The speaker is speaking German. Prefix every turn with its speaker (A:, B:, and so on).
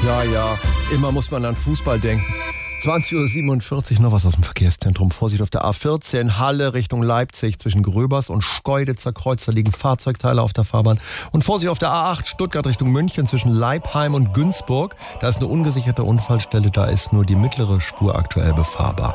A: Ja, immer muss man an Fußball denken. 20.47 Uhr, noch was aus dem Verkehrszentrum. Vorsicht auf der A14, Halle Richtung Leipzig zwischen Gröbers und Schkeuditzer Kreuz. Da liegen Fahrzeugteile auf der Fahrbahn. Und Vorsicht auf der A8, Stuttgart Richtung München zwischen Leipheim und Günzburg. Da ist eine ungesicherte Unfallstelle, da ist nur die mittlere Spur aktuell befahrbar.